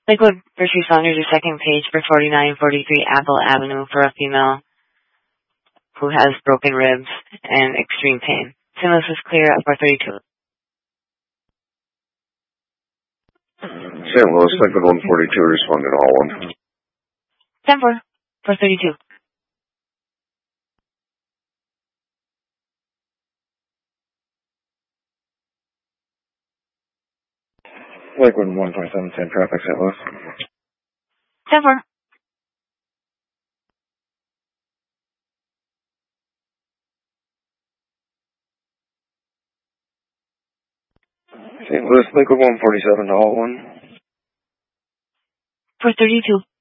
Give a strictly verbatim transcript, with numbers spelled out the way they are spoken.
Lakewood First Responders, your second page for forty-nine forty-three Apple Avenue for a female who has broken ribs and extreme pain. Saint Louis is clear at four thirty-two. Saint Louis, Lakewood one forty-two, responded to all one. ten four, four thirty-two. Lakewood one twenty-seven, same traffic, Saint Louis. ten four. Saint Louis, Lakewood one forty-seven to all one. four thirty-two.